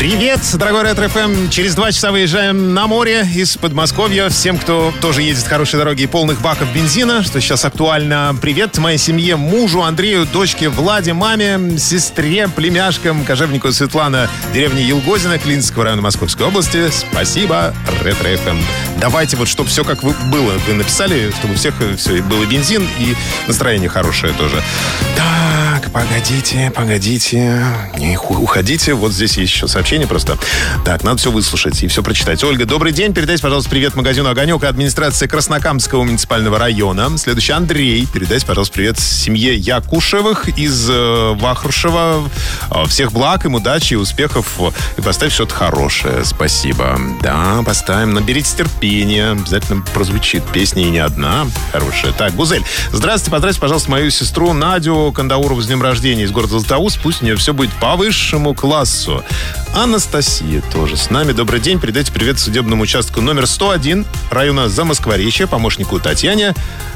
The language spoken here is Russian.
Привет, дорогой Ретро-ФМ. Через 2 часа выезжаем на море из Подмосковья. Всем, кто тоже едет хорошей дороги и полных баков бензина, что сейчас актуально. Привет моей семье, мужу, Андрею, дочке Владе, маме, сестре, племяшкам, кожевнику Светлана, деревне Елгозино, Клинского района Московской области. Спасибо, Ретро-ФМ. Давайте вот, чтобы все как было. Вы написали, чтобы у всех все было бензин и настроение хорошее тоже. Так, погодите. Не уходите. Вот здесь есть еще сообщение просто. Так, надо все выслушать и все прочитать. Ольга, добрый день. Передайте, пожалуйста, привет магазину «Огонек» и администрации Краснокамского муниципального района. Следующий Андрей. Передайте, пожалуйста, привет семье Якушевых из Вахрушева. Всех благ им, удачи и успехов. И поставь что-то хорошее. Спасибо. Да, поставим. Наберите терпения. Обязательно прозвучит песня и не одна хорошая. Так, Гузель. Здравствуйте. Поздравьте, пожалуйста, мою сестру Надю Кандаурову с днем рождения из города Златоуст. Пусть у нее все будет по высшему классу. Анастасия тоже с нами. Добрый день. Передайте привет судебному участку номер 101 района Замоскворечья, помощнику Татьяне.